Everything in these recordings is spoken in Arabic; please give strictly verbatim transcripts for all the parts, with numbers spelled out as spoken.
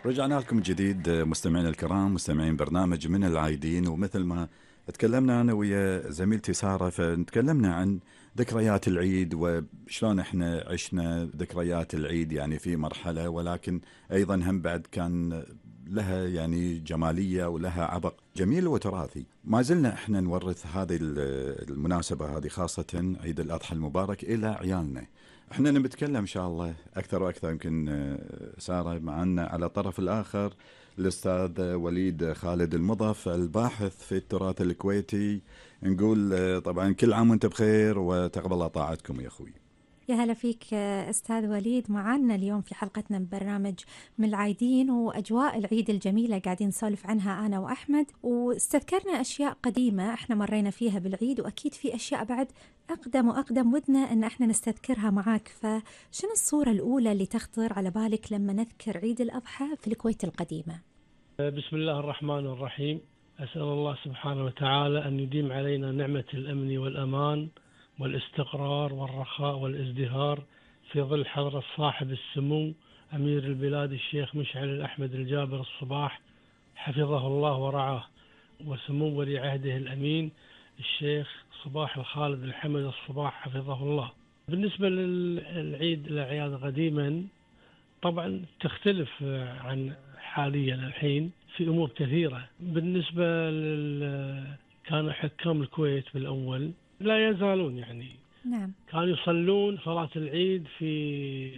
رجعنا لكم جديد مستمعينا الكرام، مستمعين برنامج من العايدين. ومثل ما تكلمنا أنا ويا زميلتي سارة، فتكلمنا عن ذكريات العيد وشلون احنا عشنا ذكريات العيد يعني في مرحلة، ولكن أيضا هم بعد كان لها يعني جمالية ولها عبق جميل وتراثي. ما زلنا احنا نورث هذه المناسبة هذه، خاصة عيد الأضحى المبارك، إلى عيالنا. احنا نتكلم ان شاء الله اكثر واكثر. يمكن ساره معنا على الطرف الاخر الاستاذ وليد خالد المضف، الباحث في التراث الكويتي. نقول طبعا كل عام وانت بخير وتقبل الله طاعتكم يا اخوي. يا هلا فيك أستاذ وليد، معنا اليوم في حلقتنا من برنامج من العايدين، وأجواء العيد الجميلة قاعدين نسولف عنها أنا وأحمد، واستذكرنا أشياء قديمة إحنا مرينا فيها بالعيد، وأكيد في أشياء بعد أقدم وأقدم ودنا أن إحنا نستذكرها معاك. فشنو الصورة الأولى اللي تخطر على بالك لما نذكر عيد الأضحى في الكويت القديمة؟ بسم الله الرحمن الرحيم. أسأل الله سبحانه وتعالى أن يديم علينا نعمة الأمن والأمان والاستقرار والرخاء والازدهار في ظل حضرة صاحب السمو أمير البلاد الشيخ مشعل الأحمد الجابر الصباح حفظه الله ورعاه، وسمو ولي عهده الأمين الشيخ صباح الخالد الحمد الصباح حفظه الله. بالنسبة للعيد الأعياد قديما طبعا تختلف عن حاليا الحين في أمور كثيرة. بالنسبة لل كان حكام الكويت بالأول لا يزالون يعني نعم. كانوا يصلون صلاة العيد في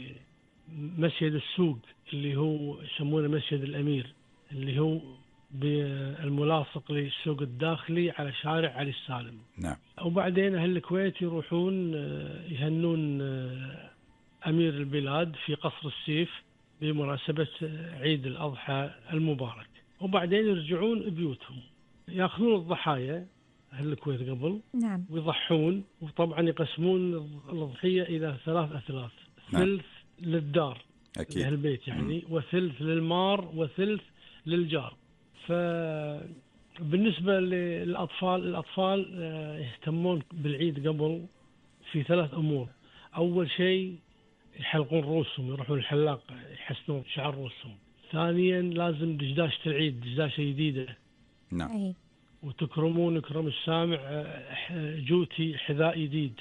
مسجد السوق اللي هو يسمونه مسجد الأمير، اللي هو بالملاصق للسوق الداخلي على شارع علي السالم. نعم. وبعدين أهل الكويت يروحون يهنون أمير البلاد في قصر السيف بمناسبة عيد الأضحى المبارك، وبعدين يرجعون بيوتهم يأخذون الضحايا أهل الكويت قبل. نعم. ويضحون، وطبعا يقسمون الأضحية إلى ثلاث أثلاث. نعم. ثلث للدار أكيد لأهل البيت يعني، م. وثلث للمار وثلث للجار. فبالنسبة للأطفال الأطفال يهتمون بالعيد قبل في ثلاث أمور. أول شيء يحلقون رؤوسهم، يروحون الحلاق يحسنون شعر رؤوسهم. ثانيا لازم دشداشة العيد، دشداشة جديدة. نعم. أي. وتكرمون كرم السامع جوتي حذاء جديد.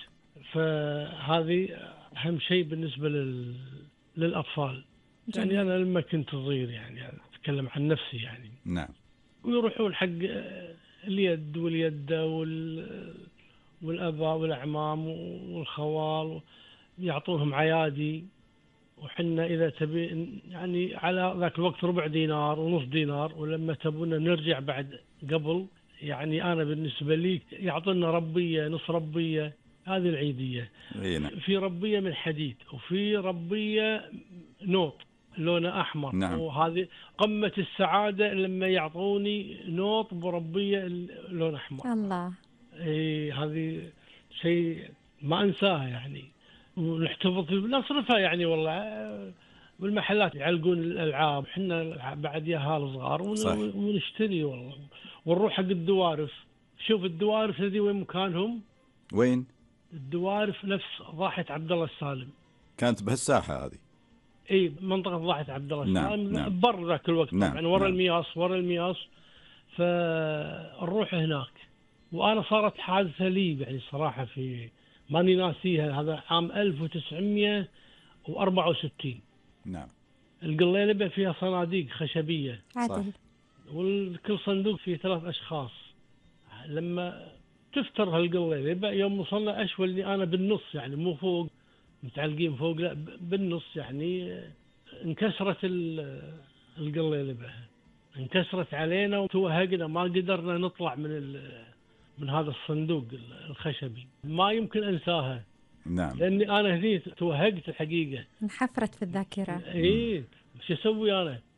فهذه أهم شيء بالنسبة لل... للأطفال. جميل. يعني أنا لما كنت صغير يعني أتكلم عن نفسي يعني. نعم. ويروحون حق اليد واليد وال... والأباء والأعمام والخوال يعطونهم عيادي، وحنا إذا تبي يعني على ذاك الوقت ربع دينار ونص دينار، ولما تبونا نرجع بعد قبل يعني أنا بالنسبة لي يعطونا ربية نص ربية. هذه العيدية. نعم. في ربية من حديد وفي ربية نوط لونه أحمر. نعم. وهذه قمة السعادة لما يعطوني نوط بربية لون أحمر. الله. إيه هذه شيء ما أنساه يعني. ونحتفظ في نصرفها يعني والله بالمحلات يعلقون الألعاب، حنا بعد ياهال صغار ونشتري والله. ونروح حق الدوارف. شوف الدوارف هذه وين مكانهم؟ وين؟ الدوارف نفس ضاحية عبد الله السالم. كانت بهالساحة هذه؟ اي منطقة ضاحية عبد الله السالم. نعم. بر ذاك الوقت. نعم. طبعا ورا نعم. المياص ورا المياص. فنروح هناك. وأنا صارت حادثة لي يعني صراحة في ماني ناسيها. هذا عام ألف وتسعمية وأربعة وستين. نعم. القليلبة فيها صناديق خشبية. عادل. وكل صندوق فيه ثلاث أشخاص. لما تفتر هالقليلبة يوم وصلنا أشوى اللي أنا بالنص يعني مو فوق متعلقين فوق، لا بالنص يعني انكسرت القليلبة، انكسرت علينا وتوهقنا ما قدرنا نطلع من من هذا الصندوق الخشبي. ما يمكن أنساها. نعم. لأني أنا هذي توهقت الحقيقة، انحفرت في الذاكرة. إيه شو أسوي أنا؟